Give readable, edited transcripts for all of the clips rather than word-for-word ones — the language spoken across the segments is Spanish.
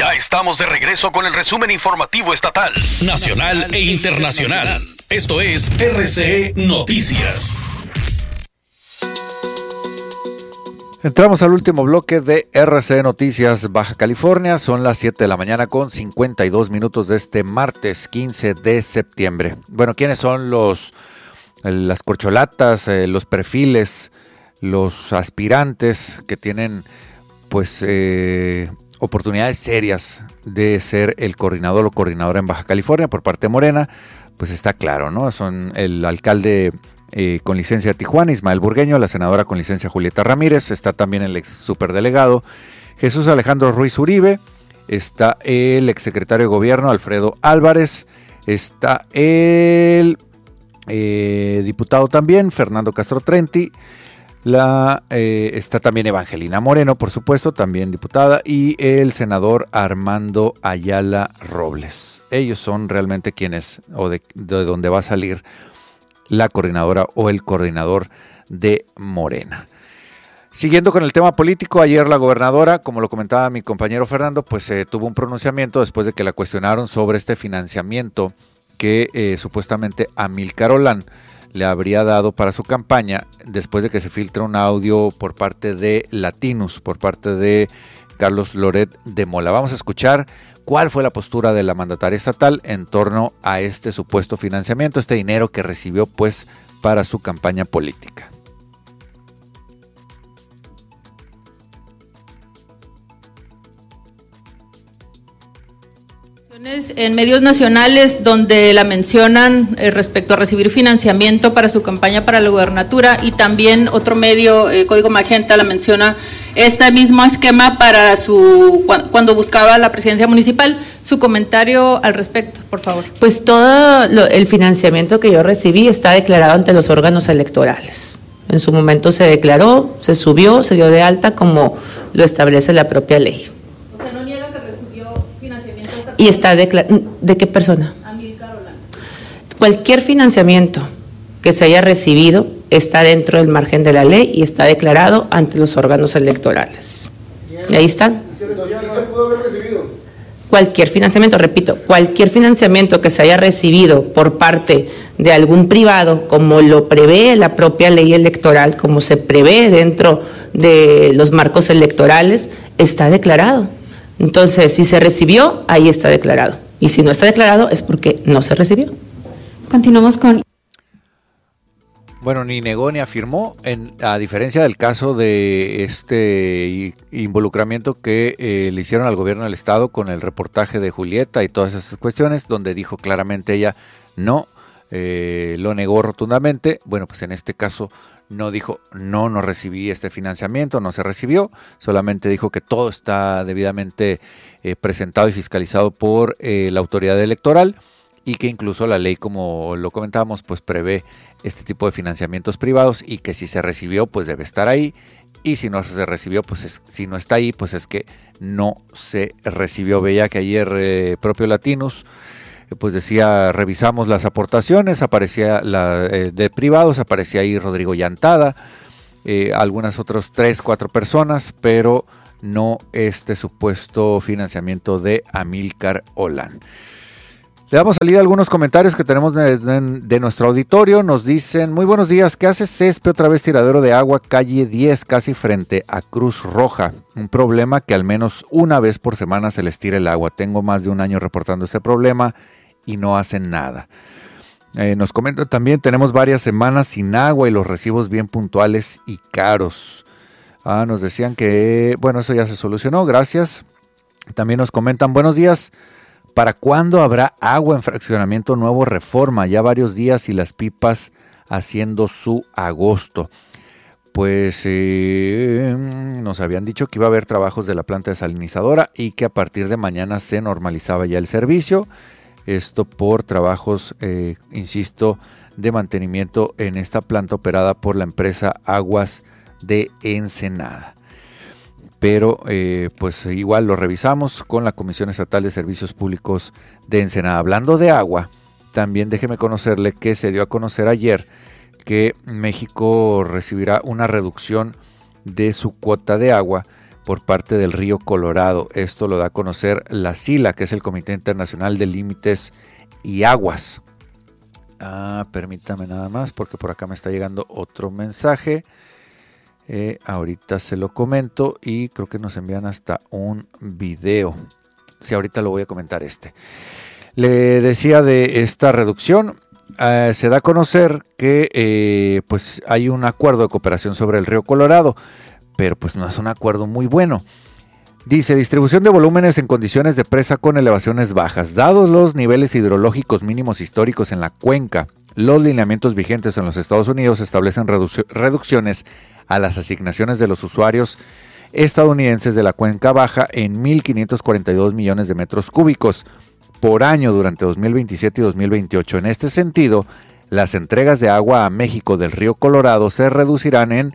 Ya estamos de regreso con el resumen informativo estatal, nacional e internacional. Esto es RCE Noticias. Entramos al último bloque de RCE Noticias Baja California. Son las 7 de la mañana con 52 minutos de este martes 15 de septiembre. Bueno, ¿quiénes son las corcholatas, los perfiles, los aspirantes que tienen pues oportunidades serias de ser el coordinador o coordinadora en Baja California por parte de Morena? Pues está claro, ¿no? Son el alcalde con licencia de Tijuana, Ismael Burgueño, la senadora con licencia Julieta Ramírez, está también el ex superdelegado Jesús Alejandro Ruiz Uribe, está el exsecretario de gobierno Alfredo Álvarez, está el diputado también Fernando Castro Trenti, está también Evangelina Moreno, por supuesto, también diputada, y el senador Armando Ayala Robles. Ellos son realmente quienes, o de donde va a salir la coordinadora o el coordinador de Morena. Siguiendo con el tema político, ayer la gobernadora, como lo comentaba mi compañero Fernando, pues tuvo un pronunciamiento después de que la cuestionaron sobre este financiamiento que supuestamente Amílcar Olán le habría dado para su campaña, después de que se filtra un audio por parte de Latinus, por parte de Carlos Loret de Mola. Vamos a escuchar cuál fue la postura de la mandataria estatal en torno a este supuesto financiamiento, este dinero que recibió pues para su campaña política. En medios nacionales donde la mencionan respecto a recibir financiamiento para su campaña para la gubernatura, y también otro medio, Código Magenta, la menciona este mismo esquema para cuando buscaba la presidencia municipal. Su comentario al respecto, por favor. Pues todo el financiamiento que yo recibí está declarado ante los órganos electorales. En su momento se declaró, se subió, se dio de alta como lo establece la propia ley. O sea, no niega que recibió financiamiento. ¿Y está declarado? ¿De qué persona? Amílcar Olán. Cualquier financiamiento que se haya recibido está dentro del margen de la ley y está declarado ante los órganos electorales. Y ahí están. ¿Se pudo haber recibido? Cualquier financiamiento, repito, cualquier financiamiento que se haya recibido por parte de algún privado, como lo prevé la propia ley electoral, como se prevé dentro de los marcos electorales, está declarado. Entonces, si se recibió, ahí está declarado. Y si no está declarado, es porque no se recibió. Continuamos con... Bueno, ni negó ni afirmó, a diferencia del caso de este involucramiento que le hicieron al gobierno del estado con el reportaje de Julieta y todas esas cuestiones, donde dijo claramente ella no, lo negó rotundamente. Bueno, pues en este caso no dijo no recibí este financiamiento, no se recibió, solamente dijo que todo está debidamente presentado y fiscalizado por la autoridad electoral, y que incluso la ley, como lo comentábamos, pues prevé este tipo de financiamientos privados, y que si se recibió, pues debe estar ahí, y si no se recibió, pues si no está ahí, pues es que no se recibió. Veía que ayer propio Latinus pues decía, revisamos las aportaciones, aparecía de privados, aparecía ahí Rodrigo Llantada, algunas otras 3-4 personas, pero no este supuesto financiamiento de Amílcar Olán. Le damos salida a algunos comentarios que tenemos de nuestro auditorio. Nos dicen: muy buenos días, ¿qué hace CESPE otra vez tiradero de agua, calle 10, casi frente a Cruz Roja? Un problema que al menos una vez por semana se les tira el agua. Tengo más de un año reportando ese problema y no hacen nada. Nos comentan también: tenemos varias semanas sin agua y los recibos bien puntuales y caros. Nos decían que, bueno, eso ya se solucionó, gracias. También nos comentan: buenos días, ¿para cuándo habrá agua en Fraccionamiento Nuevo Reforma? Ya varios días y las pipas haciendo su agosto. Pues nos habían dicho que iba a haber trabajos de la planta desalinizadora y que a partir de mañana se normalizaba ya el servicio. Esto por trabajos, insisto, de mantenimiento en esta planta operada por la empresa Aguas de Ensenada. Pero pues igual lo revisamos con la Comisión Estatal de Servicios Públicos de Ensenada. Hablando de agua, también déjeme conocerle que se dio a conocer ayer que México recibirá una reducción de su cuota de agua por parte del río Colorado. Esto lo da a conocer la CILA, que es el Comité Internacional de Límites y Aguas. Permítame nada más, porque por acá me está llegando otro mensaje. Ahorita se lo comento y creo que nos envían hasta un video. Sí, ahorita lo voy a comentar Le decía de esta reducción. Se da a conocer que pues hay un acuerdo de cooperación sobre el río Colorado, pero pues no es un acuerdo muy bueno. Dice, distribución de volúmenes en condiciones de presa con elevaciones bajas. Dados los niveles hidrológicos mínimos históricos en la cuenca, los lineamientos vigentes en los Estados Unidos establecen reducciones a las asignaciones de los usuarios estadounidenses de la cuenca baja en 1.542 millones de metros cúbicos por año durante 2027 y 2028. En este sentido, las entregas de agua a México del río Colorado se reducirán en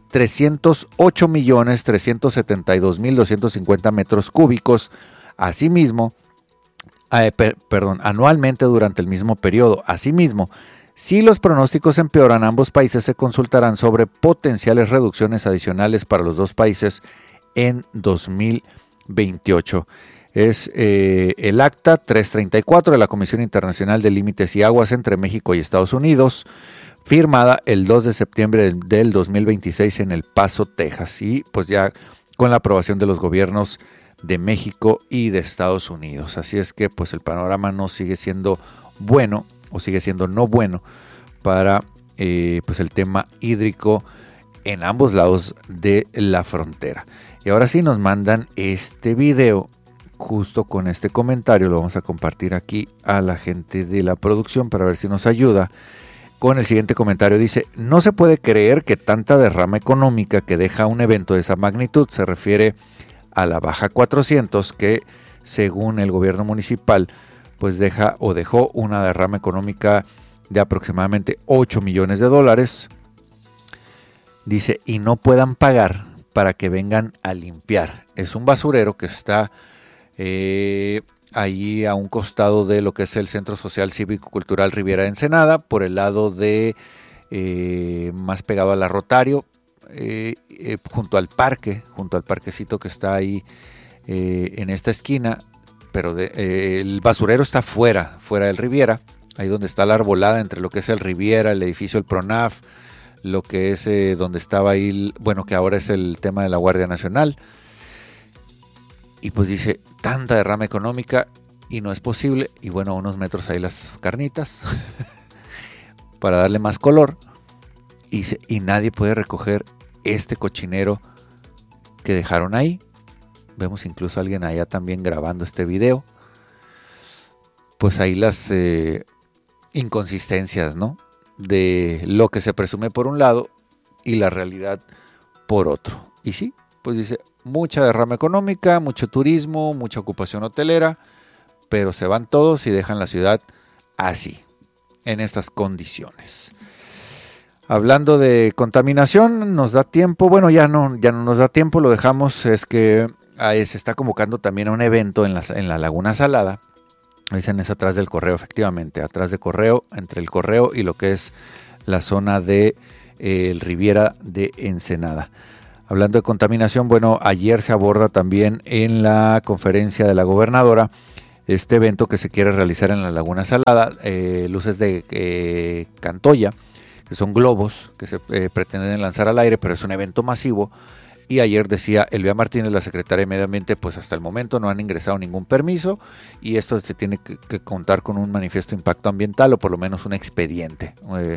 308.372.250 metros cúbicos, asimismo, anualmente durante el mismo periodo. Asimismo, si los pronósticos empeoran, ambos países se consultarán sobre potenciales reducciones adicionales para los dos países en 2028. Es el Acta 334 de la Comisión Internacional de Límites y Aguas entre México y Estados Unidos, firmada el 2 de septiembre del 2026 en El Paso, Texas, y pues ya con la aprobación de los gobiernos de México y de Estados Unidos. Así es que pues el panorama no sigue siendo bueno, o sigue siendo no bueno para pues el tema hídrico en ambos lados de la frontera. Y ahora sí nos mandan este video justo con este comentario. Lo vamos a compartir aquí a la gente de la producción para ver si nos ayuda con el siguiente comentario. Dice, no se puede creer que tanta derrama económica que deja un evento de esa magnitud. Se refiere a la Baja 400, que según el gobierno municipal pues dejó una derrama económica de aproximadamente 8 millones de dólares. Dice, y no puedan pagar para que vengan a limpiar. Es un basurero que está ahí a un costado de lo que es el Centro Social Cívico Cultural Riviera de Ensenada, por el lado de más pegado a la Rotario, junto al parquecito que está ahí en esta esquina, pero el basurero está fuera del Riviera, ahí donde está la arbolada entre lo que es el Riviera, el edificio del PRONAF, lo que es donde estaba ahí, bueno, que ahora es el tema de la Guardia Nacional. Y pues dice, tanta derrama económica y no es posible. Y bueno, a unos metros ahí las carnitas para darle más color. Y nadie puede recoger este cochinero que dejaron ahí. Vemos incluso a alguien allá también grabando este video. Pues ahí las inconsistencias, ¿no? De lo que se presume por un lado y la realidad por otro. Y sí, pues dice, mucha derrama económica, mucho turismo, mucha ocupación hotelera, pero se van todos y dejan la ciudad así, en estas condiciones. Hablando de contaminación, nos da tiempo, bueno, ya no nos da tiempo, lo dejamos, es que se está convocando también a un evento en la Laguna Salada. Dicen, es atrás del Correo, efectivamente, atrás de Correo, entre el Correo y lo que es la zona de el Riviera de Ensenada. Hablando de contaminación, bueno, ayer se aborda también en la conferencia de la gobernadora este evento que se quiere realizar en la Laguna Salada, luces de Cantoya, que son globos que se pretenden lanzar al aire, pero es un evento masivo. Y ayer decía Elvia Martínez, la secretaria de Medio Ambiente, pues hasta el momento no han ingresado ningún permiso y esto se tiene que contar con un manifiesto de impacto ambiental o por lo menos un expediente.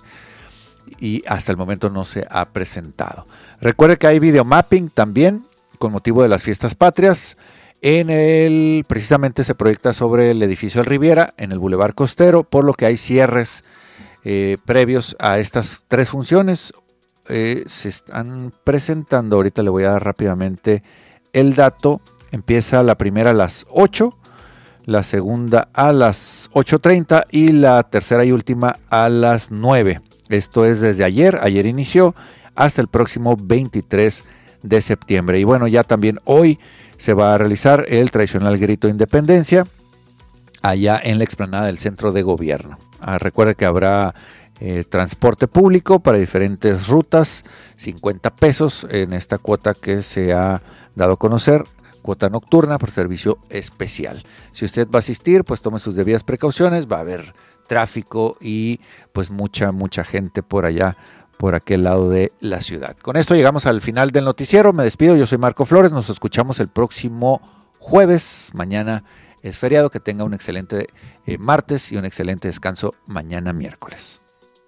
Y hasta el momento no se ha presentado. Recuerde que hay videomapping también con motivo de las fiestas patrias. Precisamente se proyecta sobre el edificio del Riviera, en el Boulevard Costero, por lo que hay cierres previos a estas tres funciones. Se están presentando, ahorita le voy a dar rápidamente el dato. Empieza la primera a las 8, la segunda a las 8:30 y la tercera y última a las 9. Esto es desde ayer inició hasta el próximo 23 de septiembre. Y bueno, ya también hoy se va a realizar el tradicional grito de independencia allá en la explanada del Centro de Gobierno. Recuerde que habrá transporte público para diferentes rutas, 50 pesos en esta cuota que se ha dado a conocer, cuota nocturna por servicio especial. Si usted va a asistir, pues tome sus debidas precauciones, va a haber tráfico y pues mucha gente por allá, por aquel lado de la ciudad. Con esto llegamos al final del noticiero. Me despido, yo soy Marco Flores, nos escuchamos el próximo jueves. Mañana es feriado, que tenga un excelente martes y un excelente descanso mañana miércoles.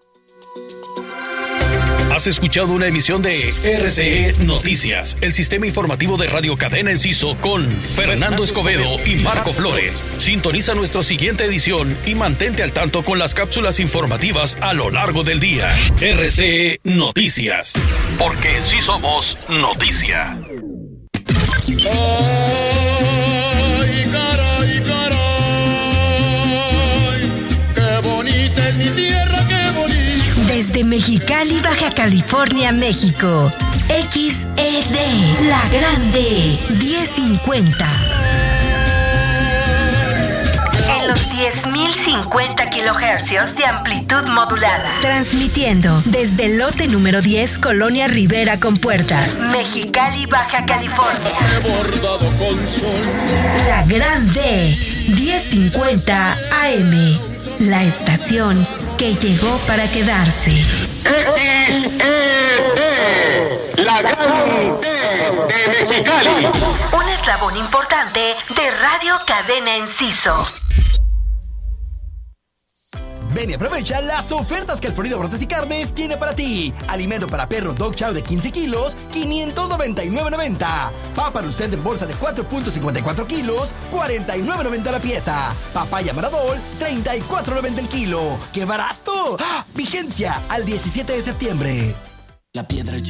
Has escuchado una emisión de RCE Noticias, el sistema informativo de Radio Cadena Enciso con Fernando Escobedo y Marco Flores. Sintoniza nuestra siguiente edición y mantente al tanto con las cápsulas informativas a lo largo del día. RCE Noticias, porque en sí somos noticia. ¡Ay, caray, caray! ¡Qué bonita es mi tierra, qué bonita! Desde Mexicali, Baja California, México. XED, La Grande, 1050. En los 10.050 kilohercios de amplitud modulada. Transmitiendo desde el lote número 10, Colonia Rivera con Puertas, Mexicali, Baja California. Bordado con sol. La Grande, 1050 AM. La estación que llegó para quedarse. La Grande de Mexicali. Un eslabón importante de Radio Cadena Enciso. Ven y aprovecha las ofertas que el Florido Brotes y Carnes tiene para ti. Alimento para perro Dog Chow de 15 kilos, $599.90. Papa Lucet en bolsa de 4.54 kilos, $49.90 la pieza. Papaya Maradol, $34.90 el kilo. ¡Qué barato! ¡Ah! Vigencia al 17 de septiembre. La piedra ya